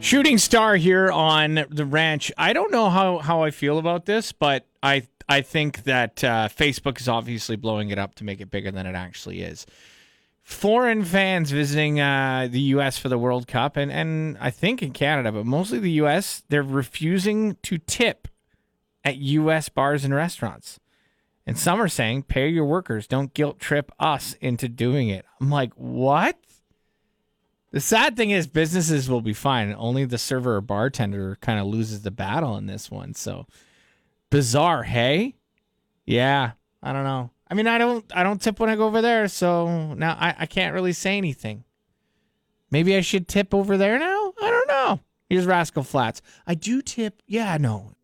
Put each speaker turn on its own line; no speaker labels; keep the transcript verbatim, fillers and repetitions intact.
Shooting star here on the ranch. I don't know how, how I feel about this, but I I think that uh, Facebook is obviously blowing it up to make it bigger than it actually is. Foreign fans visiting uh, the U S for the World Cup, and, and I think in Canada, but mostly the U S, they're refusing to tip at U S bars and restaurants. And some are saying, pay your workers, don't guilt trip us into doing it. I'm like, what? The sad thing is businesses will be fine. Only the server or bartender kind of loses the battle in this one. So bizarre, hey? Yeah, I don't know. I mean, I don't I don't tip when I go over there, so now I, I can't really say anything. Maybe I should tip over there now? I don't know. Here's Rascal Flats. I do tip. Yeah, no.